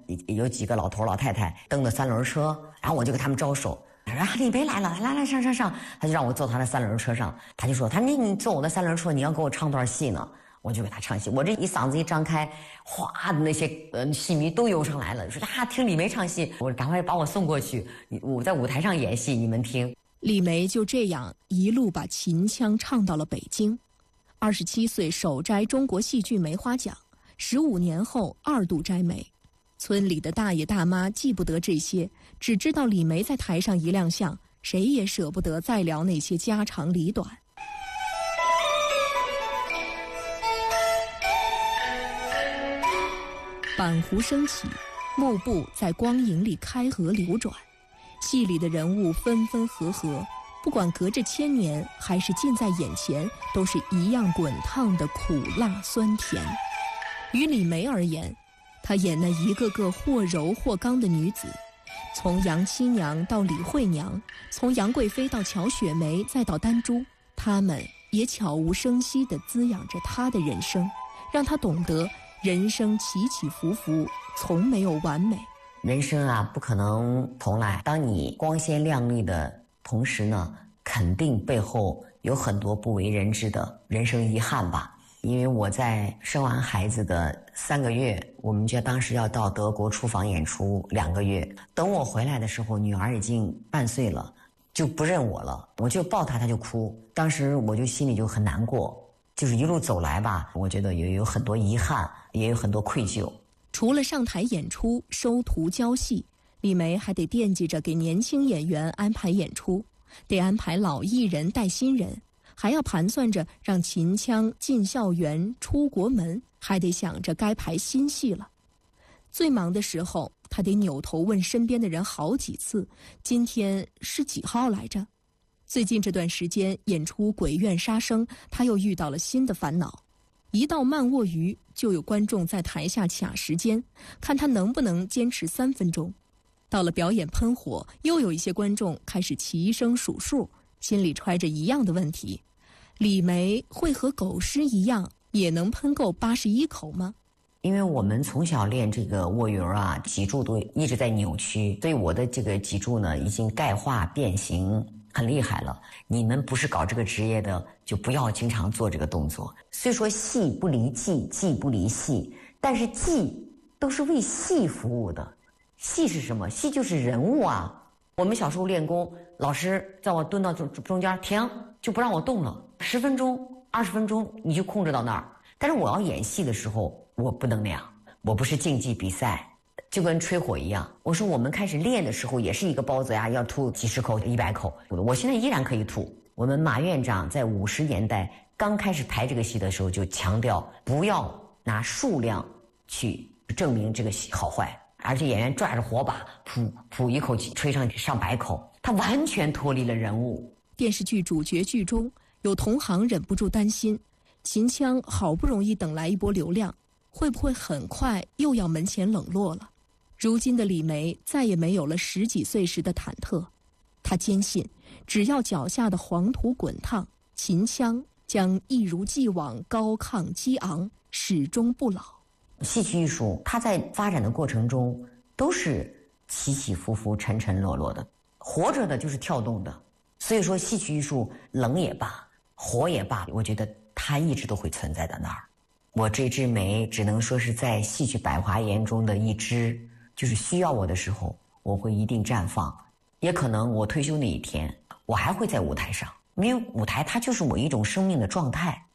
有几个老头老太太蹬的3轮车，然后我就给他们招手，他说李梅来了，来上，他就让我坐他的3轮车上，他就说你坐我的3轮车，你要给我唱段戏呢。我就给他唱戏，我这一嗓子一张开，哗的那些戏迷都涌上来了，说听李梅唱戏，我赶快把我送过去，我在舞台上演戏，你们听。 李梅就这样一路把秦腔唱到了北京，27岁首摘中国戏剧梅花奖，15年后2度摘梅。村里的大爷大妈记不得这些，只知道李梅在台上一亮相，谁也舍不得再聊那些家长里短。板湖升起，幕布在光影里开合流转，戏里的人物分分合合，不管隔着1000年还是近在眼前，都是一样滚烫的苦辣酸甜。于李梅而言，她演那一个个或柔或刚的女子，从杨七娘到李惠娘，从杨贵妃到乔雪梅再到丹珠，她们也悄无声息地滋养着她的人生，让她懂得人生起起伏伏，从没有完美。 人生啊，不可能重来。当你光鲜亮丽的同时呢，肯定背后有很多不为人知的人生遗憾吧。因为我在生完孩子的3个月，我们家当时要到德国出访演出2个月。等我回来的时候，女儿已经半岁了，就不认我了。我就抱她，她就哭。当时我就心里就很难过。就是一路走来吧，我觉得也有很多遗憾，也有很多愧疚。 除了上台演出、收徒教戏，李梅还得惦记着给年轻演员安排演出，得安排老艺人带新人，还要盘算着让秦腔进校园、出国门，还得想着该排新戏了。最忙的时候，他得扭头问身边的人好几次：“今天是几号来着？”最近这段时间演出《鬼院杀生》，他又遇到了新的烦恼。一到慢卧鱼，就有观众在台下卡时间，看他能不能坚持3分钟。到了表演喷火，又有一些观众开始齐声数数，心里揣着一样的问题：李梅会和狗师一样，也能喷够81口吗？ 因为我们从小练这个卧鱼啊，脊柱都一直在扭曲，所以我的这个脊柱呢，已经钙化变形很厉害了。你们不是搞这个职业的，就不要经常做这个动作。虽说戏不离技，技不离戏，但是技都是为戏服务的。戏是什么？戏就是人物啊。我们小时候练功，老师叫我蹲到中间停，就不让我动了，10分钟、20分钟你就控制到那儿。但是我要演戏的时候，我不能那样，我不是竞技比赛。就跟吹火一样，我说我们开始练的时候也是一个包子呀，要吐几十口、100口，我现在依然可以吐。我们马院长在50年代刚开始排这个戏的时候就强调，不要拿数量去证明这个戏好坏，而且演员抓着火把，噗一口气吹上上百口，他完全脱离了人物。 电视剧主角剧中有同行忍不住担心，秦腔好不容易等来一波流量，会不会很快又要门前冷落了？如今的李梅再也没有了10几岁时的忐忑，她坚信，只要脚下的黄土滚烫，秦腔将一如既往高亢激昂，始终不老。 戏曲艺术它在发展的过程中都是起起伏伏、沉沉落落的，活着的就是跳动的。所以说戏曲艺术冷也罢，活也罢，我觉得它一直都会存在在那儿。我这枝梅只能说是在戏曲百花园中的一枝，就是需要我的时候，我会一定绽放。也可能我退休那一天，我还会在舞台上，因为舞台它就是我一种生命的状态。